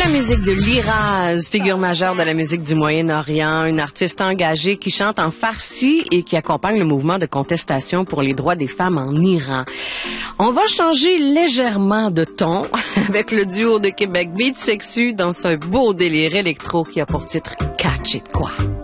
musique de Liraz, figure majeure de la musique du Moyen-Orient, une artiste engagée qui chante en farsi et qui accompagne le mouvement de contestation pour les droits des femmes en Iran. On va changer légèrement de ton avec le duo de Québec Beat Sexu dans ce beau délire électro qui a pour titre Catch It Quoi.